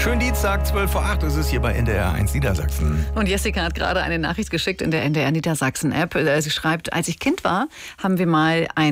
Schönen Dienstag, 12:08 Uhr ist es hier bei NDR 1 Niedersachsen. Und Jessica hat gerade eine Nachricht geschickt in der NDR Niedersachsen App. Sie schreibt, als ich Kind war, haben wir mal ein